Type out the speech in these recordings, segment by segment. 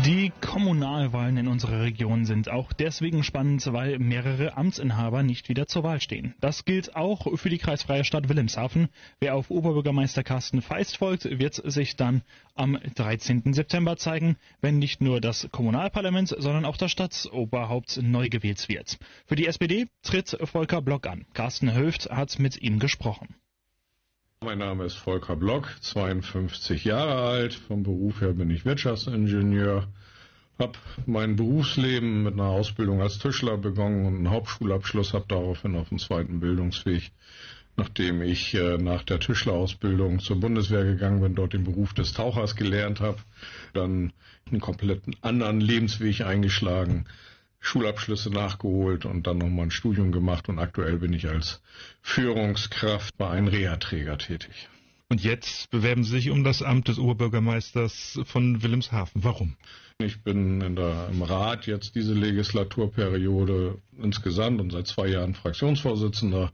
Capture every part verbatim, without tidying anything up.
Die Kommunalwahlen in unserer Region sind auch deswegen spannend, weil mehrere Amtsinhaber nicht wieder zur Wahl stehen. Das gilt auch für die kreisfreie Stadt Wilhelmshaven. Wer auf Oberbürgermeister Carsten Feist folgt, wird sich dann am dreizehnten September zeigen, wenn nicht nur das Kommunalparlament, sondern auch das Stadtoberhaupt neu gewählt wird. Für die S P D tritt Volker Block an. Carsten Höft hat mit ihm gesprochen. Mein Name ist Volker Block, zweiundfünfzig Jahre alt. Vom Beruf her bin ich Wirtschaftsingenieur. Habe mein Berufsleben mit einer Ausbildung als Tischler begonnen und einen Hauptschulabschluss, habe daraufhin auf den zweiten Bildungsweg, nachdem ich äh, nach der Tischlerausbildung zur Bundeswehr gegangen bin, dort den Beruf des Tauchers gelernt habe, dann einen kompletten anderen Lebensweg eingeschlagen, Schulabschlüsse nachgeholt und dann nochmal ein Studium gemacht und aktuell bin ich als Führungskraft bei einem Reha-Träger tätig. Und jetzt bewerben Sie sich um das Amt des Oberbürgermeisters von Wilhelmshaven. Warum? Ich bin in der, im Rat jetzt diese Legislaturperiode insgesamt und seit zwei Jahren Fraktionsvorsitzender.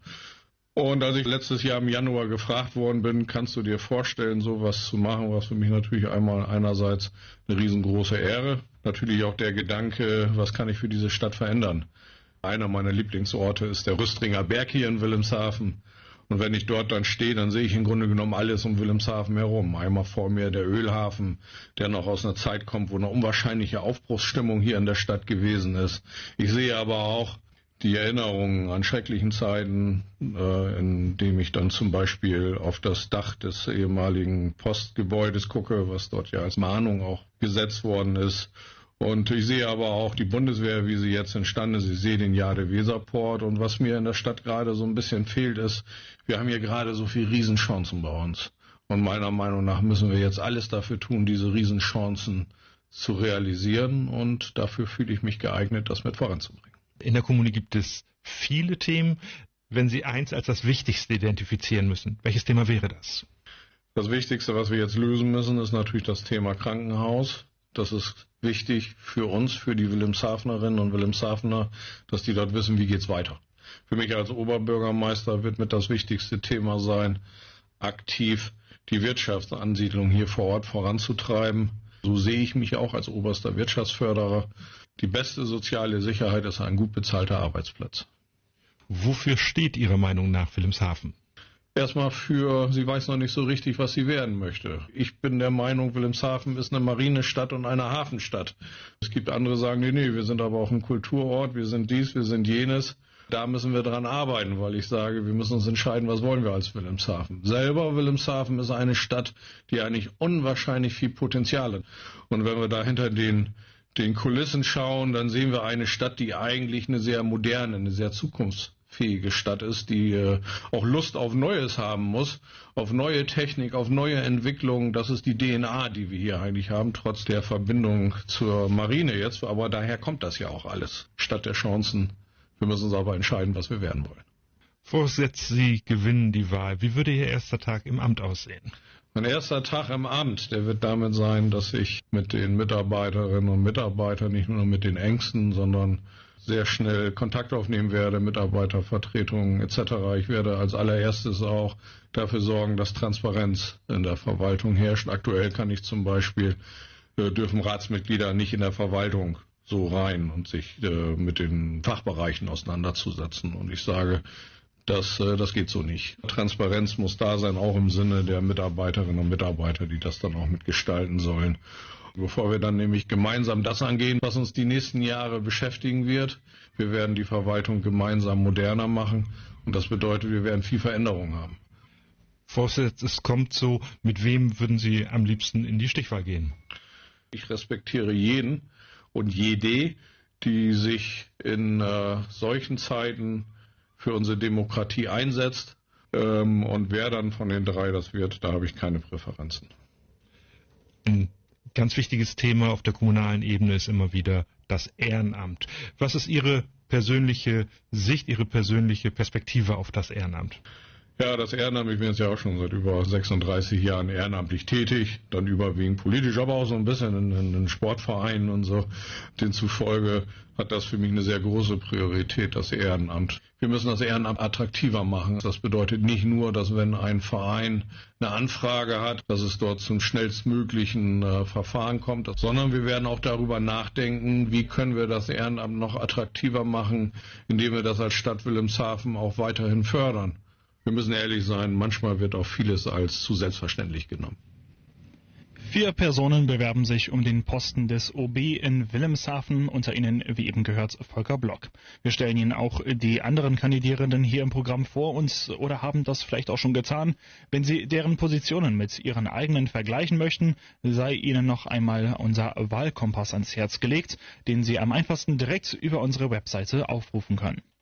Und als ich letztes Jahr im Januar gefragt worden bin, kannst du dir vorstellen, sowas zu machen, was für mich natürlich einmal einerseits eine riesengroße Ehre, natürlich auch der Gedanke, was kann ich für diese Stadt verändern. Einer meiner Lieblingsorte ist der Rüstringer Berg hier in Wilhelmshaven. Und wenn ich dort dann stehe, dann sehe ich im Grunde genommen alles um Wilhelmshaven herum. Einmal vor mir der Ölhafen, der noch aus einer Zeit kommt, wo eine unwahrscheinliche Aufbruchsstimmung hier in der Stadt gewesen ist. Ich sehe aber auch die Erinnerungen an schrecklichen Zeiten, äh, in dem ich dann zum Beispiel auf das Dach des ehemaligen Postgebäudes gucke, was dort ja als Mahnung auch gesetzt worden ist. Und ich sehe aber auch die Bundeswehr, wie sie jetzt entstanden ist. Ich sehe den Jade-Weserport. Und was mir in der Stadt gerade so ein bisschen fehlt, ist, wir haben hier gerade so viele Riesenchancen bei uns. Und meiner Meinung nach müssen wir jetzt alles dafür tun, diese Riesenchancen zu realisieren. Und dafür fühle ich mich geeignet, das mit voranzubringen. In der Kommune gibt es viele Themen. Wenn Sie eins als das Wichtigste identifizieren müssen, welches Thema wäre das? Das Wichtigste, was wir jetzt lösen müssen, ist natürlich das Thema Krankenhaus. Das ist wichtig für uns, für die Wilhelmshavenerinnen und Wilhelmshavener, dass die dort wissen, wie geht's weiter. Für mich als Oberbürgermeister wird mit das wichtigste Thema sein, aktiv die Wirtschaftsansiedlung hier vor Ort voranzutreiben. So sehe ich mich auch als oberster Wirtschaftsförderer. Die beste soziale Sicherheit ist ein gut bezahlter Arbeitsplatz. Wofür steht Ihrer Meinung nach Wilhelmshaven? Erstmal für, sie weiß noch nicht so richtig, was sie werden möchte. Ich bin der Meinung, Wilhelmshaven ist eine Marinestadt und eine Hafenstadt. Es gibt andere, die sagen, nee, nee, wir sind aber auch ein Kulturort, wir sind dies, wir sind jenes. Da müssen wir dran arbeiten, weil ich sage, wir müssen uns entscheiden, was wollen wir als Wilhelmshaven. Selber Wilhelmshaven ist eine Stadt, die eigentlich unwahrscheinlich viel Potenzial hat. Und wenn wir da hinter den, den Kulissen schauen, dann sehen wir eine Stadt, die eigentlich eine sehr moderne, eine sehr zukunftsfähige Stadt ist, die äh, auch Lust auf Neues haben muss, auf neue Technik, auf neue Entwicklungen. Das ist die D N A, die wir hier eigentlich haben, trotz der Verbindung zur Marine jetzt. Aber daher kommt das ja auch alles, Stadt der Chancen. Wir müssen uns aber entscheiden, was wir werden wollen. Voraussetzt Sie gewinnen die Wahl. Wie würde Ihr erster Tag im Amt aussehen? Mein erster Tag im Amt, der wird damit sein, dass ich mit den Mitarbeiterinnen und Mitarbeitern, nicht nur mit den Engsten, sondern sehr schnell Kontakt aufnehmen werde, Mitarbeitervertretungen et cetera. Ich werde als allererstes auch dafür sorgen, dass Transparenz in der Verwaltung herrscht. Aktuell kann ich zum Beispiel, äh, dürfen Ratsmitglieder nicht in der Verwaltung so rein und sich äh, mit den Fachbereichen auseinanderzusetzen. Und ich sage, das, äh, das geht so nicht. Transparenz muss da sein, auch im Sinne der Mitarbeiterinnen und Mitarbeiter, die das dann auch mitgestalten sollen. Bevor wir dann nämlich gemeinsam das angehen, was uns die nächsten Jahre beschäftigen wird. Wir werden die Verwaltung gemeinsam moderner machen und das bedeutet, wir werden viel Veränderung haben. Voraussetzt, es kommt so, mit wem würden Sie am liebsten in die Stichwahl gehen? Ich respektiere jeden und jede, die sich in äh, solchen Zeiten für unsere Demokratie einsetzt. Ähm, und wer dann von den drei das wird, da habe ich keine Präferenzen. Ein ganz wichtiges Thema auf der kommunalen Ebene ist immer wieder das Ehrenamt. Was ist Ihre persönliche Sicht, Ihre persönliche Perspektive auf das Ehrenamt? Ja, das Ehrenamt, ich bin jetzt ja auch schon seit über sechsunddreißig Jahren ehrenamtlich tätig, dann überwiegend politisch, aber auch so ein bisschen in, in, in Sportvereinen und so. Demzufolge hat das für mich eine sehr große Priorität, das Ehrenamt. Wir müssen das Ehrenamt attraktiver machen. Das bedeutet nicht nur, dass wenn ein Verein eine Anfrage hat, dass es dort zum schnellstmöglichen äh, Verfahren kommt, sondern wir werden auch darüber nachdenken, wie können wir das Ehrenamt noch attraktiver machen, indem wir das als Stadt Wilhelmshaven auch weiterhin fördern. Wir müssen ehrlich sein, manchmal wird auch vieles als zu selbstverständlich genommen. Vier Personen bewerben sich um den Posten des O B in Wilhelmshaven, unter ihnen, wie eben gehört, Volker Block. Wir stellen Ihnen auch die anderen Kandidierenden hier im Programm vor uns oder haben das vielleicht auch schon getan. Wenn Sie deren Positionen mit Ihren eigenen vergleichen möchten, sei Ihnen noch einmal unser Wahlkompass ans Herz gelegt, den Sie am einfachsten direkt über unsere Webseite aufrufen können.